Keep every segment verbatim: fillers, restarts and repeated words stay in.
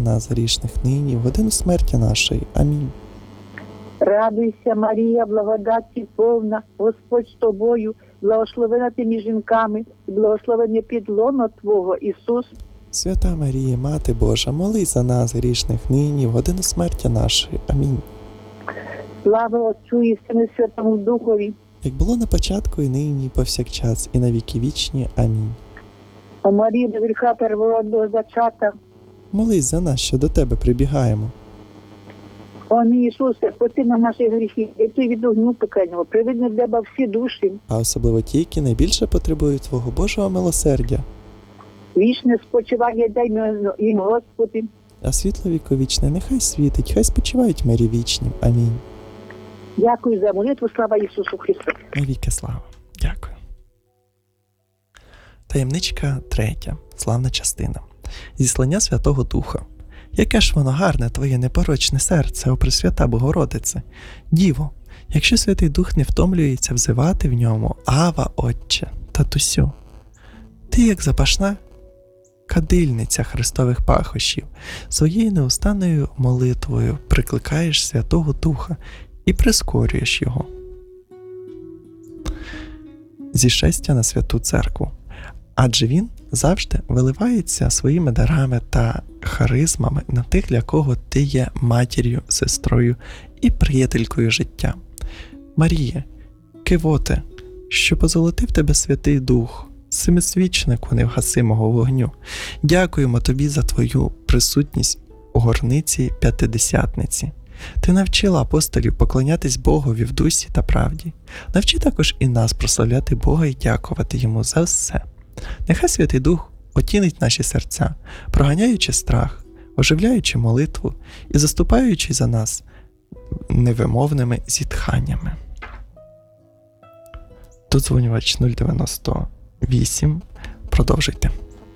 нас грішних, нині і в годину смерті нашої. Амінь. Радуйся, Марія, благодаті повна, Господь з тобою, благословена ти між жінками, і благословене підлоно Твого, Ісус. Свята Марія, Мати Божа, молись за нас грішних, нині і в годину смерті нашої. Амінь. Слава Отцю і Сину і Святому Духові. Як було на початку, і нині, і повсякчас, і на віки вічні. Амінь. О Марія, без гріха первородного зачата. Молись за нас, що до Тебе прибігаємо. О мій Ісусе, прости нам наші гріхи, і ти від огню пекельного, приведи до неба всі душі. А особливо ті, які найбільше потребують Твого Божого милосердя. Вічне спочивання дай їм, Господи. А світло віковічне нехай світить, хай спочивають мирі вічні. Амінь. Дякую за молитву, слава Ісусу Христу. Навіки слава. Дякую. Таємничка третя. Славна частина. Зіслання Святого Духа. Яке ж воно гарне, твоє непорочне серце, о Пресвята Богородице. Діво, якщо Святий Дух не втомлюється взивати в ньому Ава, Отче, Татусю. Ти, як запашна кадильниця Христових пахощів, своєю неустанною молитвою прикликаєш Святого Духа і прискорюєш його. Зішестя на Святу Церкву. Адже він завжди виливається своїми дарами та харизмами на тих, для кого ти є матір'ю, сестрою і приятелькою життя. Маріє, кивоте, що позолотив тебе Святий Дух, семисвічнику невгасимого вогню, дякуємо тобі за твою присутність у горниці П'ятидесятниці. Ти навчила апостолів поклонятись Богові в дусі та правді. Навчи також і нас прославляти Бога і дякувати Йому за все. Нехай Святий Дух отінить наші серця, проганяючи страх, оживляючи молитву і заступаючи за нас невимовними зітханнями. Додзвонювач нуль дев'яносто вісім. Продовжуйте.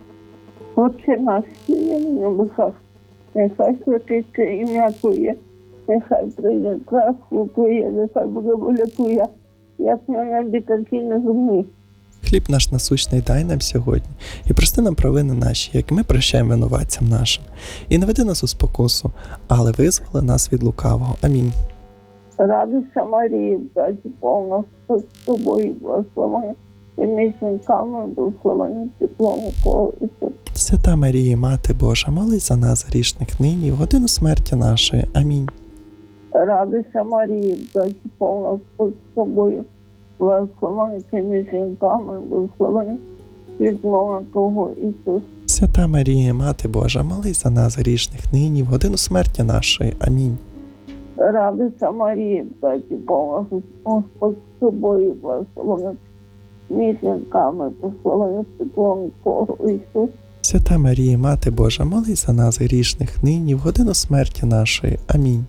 Отче наш, що є на небесах, нехай святиться ім'я Твоє, нехай прийде царство Твоє, нехай буде воля Твоя, як на небі, так і на землі. Хліб наш насущний дай нам сьогодні, і прости нам провини наші, як ми прощаємо винуватцям нашим. І не веди нас у спокусу, але визволи нас від лукавого. Амінь. Радуйся, Марія, браті повна, Господь з тобою, благословена, і між жінками благословена теплом Твого Ісуса. Свята Марія, Мати Божа, молись за нас грішних, нині і в годину смерті нашої. Амінь. Радуйся, Марія, браті повна, Господь з тобою, благословена, і між жінками благословена, теплом Твого Ісуса. Свята Марія, Мати Божа, молись за нас грішних, нині і в годину смерті нашої. Амінь. Радуйся, Марія, браті повна, Господь з тобою, благословена, між жінками благословена, теплом Твого Ісуса. Свята Марія, Мати Божа, молись за нас грішних, нині і в годину смерті нашої. Амінь.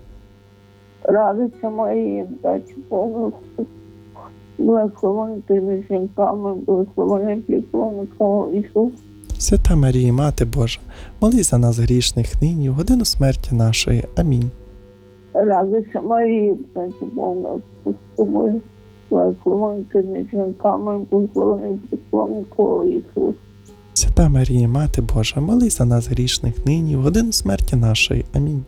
Радуйся, Марія, браті повна, благословена ти між жінками, благословена теплом Твого Ісуса. Свята Марія, Мати Божа, молись за нас грішних, нині і в годину смерті нашої. Амінь. Радуйся, Марія, браті повна, Господь з тобою, благословена ти між жінками, благословена теплом Твого Ісуса. Свята Марія, Мати Божа, молись за нас грішних, нині і в годину смерті нашої. Амінь.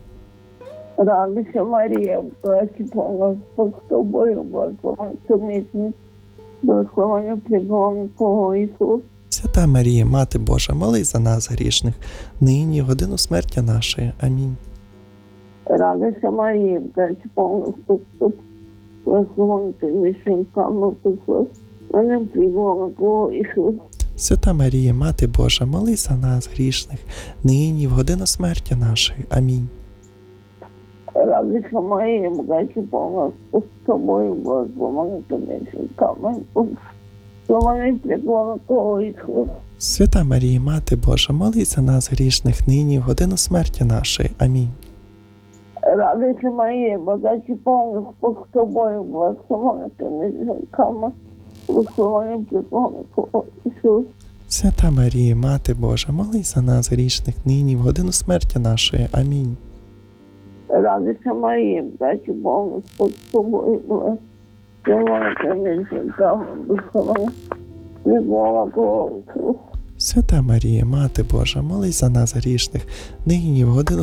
Радуйся, Марія, браті повна, Господь з тобою, благословена ти між жінками, благословена теплом Твого Ісуса. Свята Марія, Мати Божа, молись за нас грішних, нині і в годину смерті нашої. Амінь. Радуйся, Марія, браті повна, Господь з тобою, благословена ти між жінками, благословена теплом Твого Ісуса. Свята Марія, Мати Божа, молись за нас грішних, нині і в годину смерті нашої. Амінь. Радуйся, Марія, браті повна, Господь з тобою, благословена ти між жінками, благословена теплом Твого Ісуса. Свята Марія, Мати Божа, молись за нас грішних, нині і в годину смерті нашої. Амінь. Радуйся, Марія, браті повна, Господь з тобою, благословена ти між жінками, благословена теплом Твого Ісуса. Свята Марія, Мати Божа, молись за нас грішних, нині і в годину смерті нашої. Амінь. Радуйся, Марія, браті повна, Господь з тобою, благословена ти між жінками, благословена теплом Твого Ісуса. Свята Марія, Мати Божа, молись за нас грішних, нині і в годину